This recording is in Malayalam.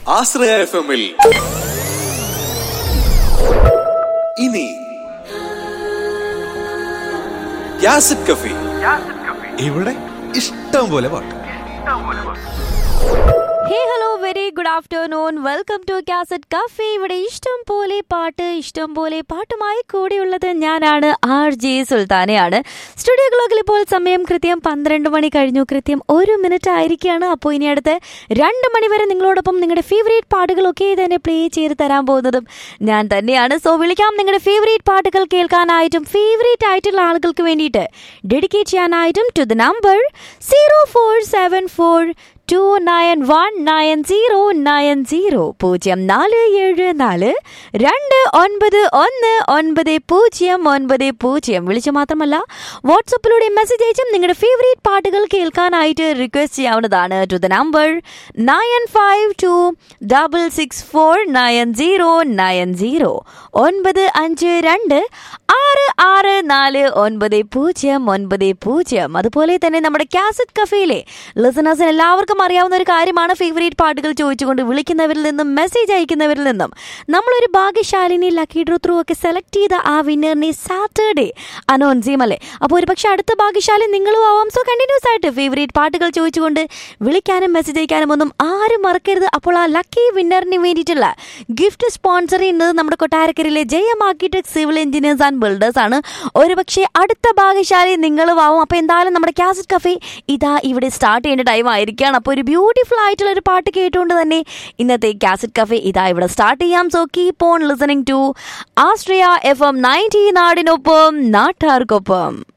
ആശ്രയ FM-ൽ ഇനി കാസറ്റ് കഫേ. ഇവിടെ ഇഷ്ടം പോലെ പാട്ട്. ഹേ hello, very good afternoon. Welcome to cassette cafe. ഇവിടെ ഇഷ്ടം പോലെ പാട്ട്, ഇഷ്ടം പോലെ പാട്ടുമായി കൂടിയുള്ളത് ഞാനാണ്, RJ സുൽത്താനയാണ്. സ്റ്റുഡിയോ ക്ലോക്കിൽ ഇപ്പോൾ സമയം കൃത്യം 12 മണി കഴിഞ്ഞു. കൃത്യം 1 മിനിറ്റ് ആയിരിക്കുകയാണ്. അപ്പോൾ ഇനി അടുത്ത് 2 മണി വരെ നിങ്ങളോടൊപ്പം നിങ്ങളുടെ ഫേവറേറ്റ് പാട്ടുകളൊക്കെ തന്നെ പ്ലേ ചെയ്ത് തരാൻ പോകുന്നതും ഞാൻ തന്നെയാണ്. സോ വിളിക്കാം നിങ്ങളുടെ ഫേവറേറ്റ് പാട്ടുകൾ കേൾക്കാനായിട്ടും ഫേവറേറ്റ് ആയിട്ടുള്ള ആളുകൾക്ക് വേണ്ടിയിട്ട് ഡെഡിക്കേറ്റ് ചെയ്യാനായിട്ടും ടു ദ നമ്പർ 0474 2919090 0474 2919090. വിളിച്ചു മാത്രമല്ല വാട്സപ്പിലൂടെ മെസ്സേജ് അയച്ചും നിങ്ങളുടെ ഫേവറേറ്റ് പാട്ടുകൾ കേൾക്കാനായിട്ട് റിക്വസ്റ്റ് ചെയ്യാവുന്നതാണ് ടു ദ നമ്പർ 9526649090 952-664-9090. അതുപോലെ തന്നെ നമ്മുടെ കാസറ്റ് കഫേയിലെ ലിസണേഴ്സിന് എല്ലാവർക്കും അറിയാവുന്ന ഒരു കാര്യമാണ്, ഫേവറേറ്റ് പാട്ടുകൾ ചോദിച്ചുകൊണ്ട് വിളിക്കുന്നവരിൽ നിന്നും മെസ്സേജ് അയക്കുന്നവരിൽ നിന്നും നമ്മളൊരു ഭാഗ്യശാലിനി ലക്കി ഡ്രോ ത്രൂ ഒക്കെ സെലക്ട് ചെയ്ത ആ വിന്നറിനെ സാറ്റർഡേ അനൗൺസ് ചെയ്യും അല്ലേ. അപ്പോൾ ഒരു പക്ഷേ അടുത്ത ഭാഗ്യശാലി നിങ്ങളും ആവാം. സോ കണ്ടിന്യൂസ് ആയിട്ട് ഫേവറേറ്റ് പാട്ടുകൾ ചോദിച്ചുകൊണ്ട് വിളിക്കാനും മെസ്സേജ് അയക്കാനും ഒന്നും ആരും മറക്കരുത്. അപ്പോൾ ആ ലക്കി വിന്നറിന് വേണ്ടിയിട്ടുള്ള ഗിഫ്റ്റ് സ്പോൺസർ ചെയ്യുന്നത് നമ്മുടെ കൊട്ടാരക്കരയിലെ ജയം architect civil engineers and builders ആണ്. ഒരു പക്ഷേ അടുത്ത ഭാഗ്യശാലി നിങ്ങളും ആവും. അപ്പോൾ എന്തായാലും നമ്മുടെ കാസറ്റ് കഫേ ഇതാ ഇവിടെ സ്റ്റാർട്ട് ചെയ്യേണ്ട ടൈം ആയിരിക്കുകയാണ്. അപ്പോൾ ഒരു ബ്യൂട്ടിഫുൾ ആയിട്ടുള്ള ഒരു പാട്ട് കേട്ടുകൊണ്ട് തന്നെ ഇന്നത്തെ കാസറ്റ് കഫേ ഇതാ ഇവിടെ സ്റ്റാർട്ട് ചെയ്യാം. So keep on listening to Ashraya FM 90 നാടിനൊപ്പം നാട്ടാർക്കൊപ്പം.